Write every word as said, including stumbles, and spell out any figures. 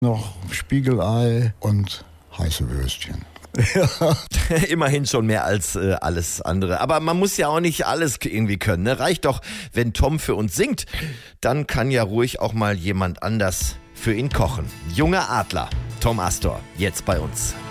noch Spiegelei und heiße Würstchen. Ja. Immerhin schon mehr als äh, alles andere. Aber man muss ja auch nicht alles irgendwie können. Ne? Reicht doch, wenn Tom für uns singt. Dann kann ja ruhig auch mal jemand anders für ihn kochen. Junger Adler, Tom Astor, jetzt bei uns.